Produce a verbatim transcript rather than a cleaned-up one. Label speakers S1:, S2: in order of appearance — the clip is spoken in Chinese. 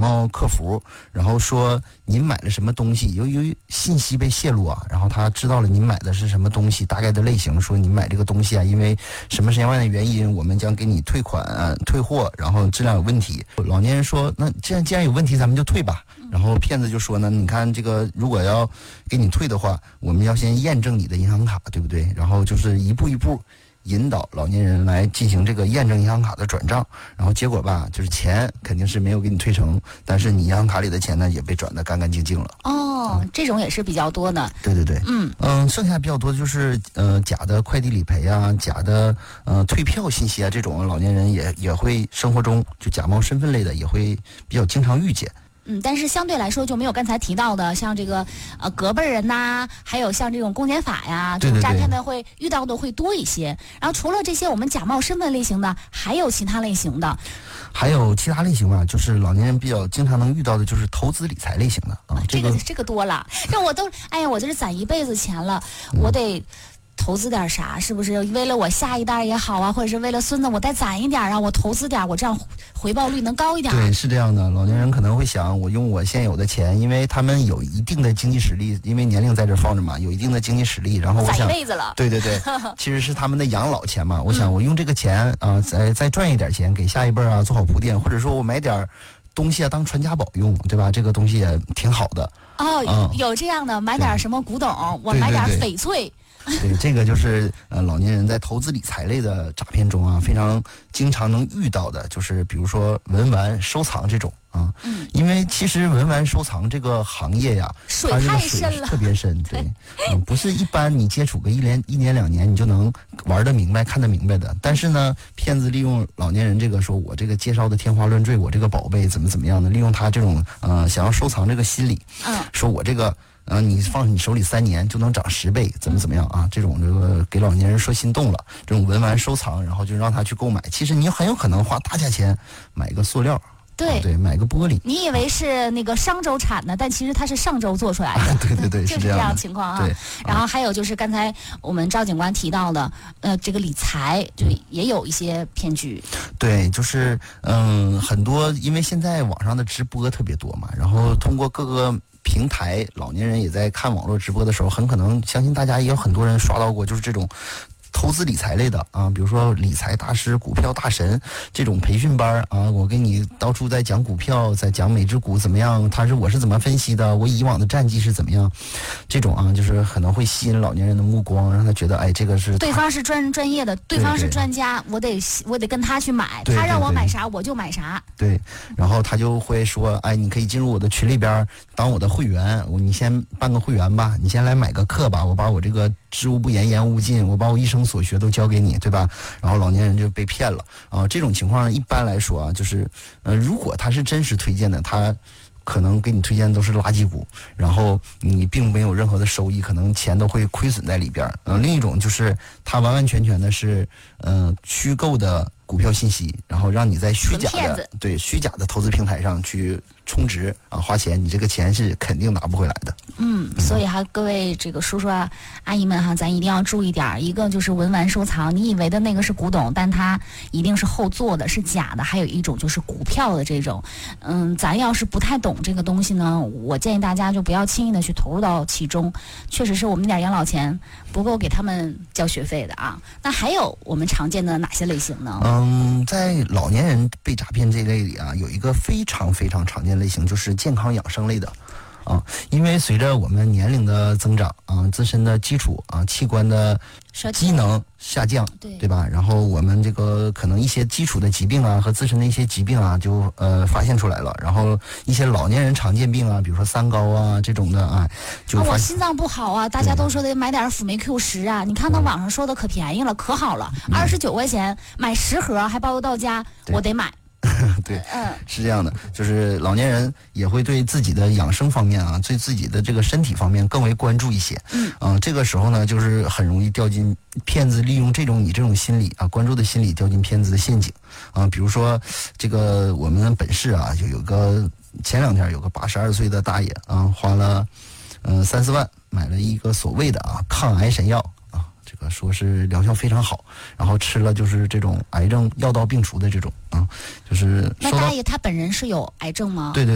S1: 贸客服，然后说您买了什么东西，由于信息被泄露啊，然后他知道了您买的是什么东西，大概的类型，说您买这个东西啊，因为什么什么样的原因，我们将给你退款、啊、退货，然后质量有问题。老年人说，那既然既然有问题，咱们就退吧。然后骗子就说呢，你看这个如果要给你退的话，我们要先验证你的银行卡，对不对？然后就是一步一步引导老年人来进行这个验证银行卡的转账，然后结果吧，就是钱肯定是没有给你退成，但是你银行卡里的钱呢也被转得干干净净了。
S2: 哦，嗯、这种也是比较多的。
S1: 对对对，
S2: 嗯
S1: 嗯，剩下比较多的就是呃假的快递理赔啊，假的呃退票信息啊，这种老年人也也会生活中就假冒身份类的也会比较经常遇见。
S2: 嗯，但是相对来说就没有刚才提到的，像这个呃隔辈人呐，还有像这种公检法呀，这种诈骗的会遇到的会多一些。然后除了这些我们假冒身份类型的，还有其他类型的。
S1: 还有其他类型啊，就是老年人比较经常能遇到的，就是投资理财类型的啊。
S2: 这个、这个、这个多了，这我都哎呀，我这是攒一辈子钱了，
S1: 嗯、
S2: 我得。投资点啥？是不是为了我下一代也好啊，或者是为了孙子，我再攒一点啊，我投资点，我这样回报率能高一点。
S1: 对，是这样的。老年人可能会想，我用我现有的钱，因为他们有一定的经济实力，因为年龄在这放着嘛，有一定的经济实力，然后我想
S2: 攒一辈子了。
S1: 对对对，其实是他们的养老钱嘛。我想我用这个钱啊、呃，再再赚一点钱，给下一辈啊做好铺垫，或者说我买点东西啊当传家宝用，对吧？这个东西也挺好的。
S2: 哦，
S1: 嗯、
S2: 有这样的，买点什么古董，我买点翡翠。
S1: 对，这个就是呃，老年人在投资理财类的诈骗中啊，非常经常能遇到的，就是比如说文玩收藏这种啊。嗯。因为其实文玩收藏这个行业呀，
S2: 水
S1: 它这个
S2: 太
S1: 水
S2: 深了，
S1: 特别深，对，嗯，不是一般你接触个一年一年两年你就能玩得明白、看得明白的。但是呢，骗子利用老年人这个说我这个介绍的天花乱坠，我这个宝贝怎么怎么样的，利用他这种呃想要收藏这个心理，嗯，说我这个。呃，你放你手里三年就能涨十倍，怎么怎么样啊？这种这个给老年人说心动了，这种文玩收藏，然后就让他去购买。其实你很有可能花大价钱买个塑料，
S2: 对、
S1: 啊、对，买个玻璃。
S2: 你以为是那个商周产的，但其实它是上周做出来的。
S1: 啊、对对对，
S2: 就是这样情况啊。
S1: 对。
S2: 然后还有就是刚才我们赵警官提到的，呃，这个理财就也有一些骗局。
S1: 对，就是嗯，很多因为现在网上的直播特别多嘛，然后通过各个。平台老年人也在看网络直播的时候，很可能相信大家也有很多人刷到过，就是这种投资理财类的啊，比如说理财大师、股票大神这种培训班啊，我给你到处在讲股票，在讲每只股怎么样，他是我是怎么分析的，我以往的战绩是怎么样，这种啊，就是可能会吸引老年人的目光，让他觉得哎，这个是
S2: 对方是专专业的，对方是专家，我得我得跟他去买，
S1: 对对对，
S2: 他让我买啥我就买啥。
S1: 对，然后他就会说，哎，你可以进入我的群里边当我的会员，我你先办个会员吧，你先来买个课吧，我把我这个知无不言，言无不尽，我把我一生所学都教给你，对吧？然后老年人就被骗了啊。这种情况一般来说啊，就是呃，如果他是真实推荐的，他可能给你推荐都是垃圾股，然后你并没有任何的收益，可能钱都会亏损在里边。嗯、呃，另一种就是他完完全全的是嗯、呃、虚构的股票信息，然后让你在虚假的对虚假的投资平台上去充值啊，花钱，你这个钱是肯定拿不回来的。
S2: 嗯，所以哈，各位这个叔叔啊、阿姨们哈，咱一定要注意点。一个就是文玩收藏，你以为的那个是古董，但它一定是后做的，是假的。还有一种就是股票的这种，嗯，咱要是不太懂这个东西呢，我建议大家就不要轻易的去投入到其中。确实是我们点养老钱不够给他们交学费的啊。那还有我们常见的哪些类型呢？
S1: 嗯，在老年人被诈骗这类里啊，有一个非常非常常见类型，就是健康养生类的。啊，因为随着我们年龄的增长啊，自身的基础啊器官的机能下降，
S2: 对
S1: 对吧？然后我们这个可能一些基础的疾病啊和自身的一些疾病啊就呃发现出来了，然后一些老年人常见病啊，比如说三高啊这种的啊，就
S2: 啊我心脏不好啊，大家都说得买点辅酶 Q 十啊，你看到网上说的可便宜了，可好了，二十九块钱买十盒还包邮到家，我得买。
S1: 对，嗯，是这样的，就是老年人也会对自己的养生方面啊，对自己的这个身体方面更为关注一些。嗯，啊，这个时候呢，就是很容易掉进骗子利用这种你这种心理啊，关注的心理掉进骗子的陷阱啊。比如说，这个我们本市啊，就有个前两天有个八十二岁的大爷啊，花了嗯三四万买了一个所谓的啊抗癌神药。这个说是疗效非常好，然后吃了就是这种癌症药到病除的这种啊，就是
S2: 那大爷他本人是有癌症吗？
S1: 对对。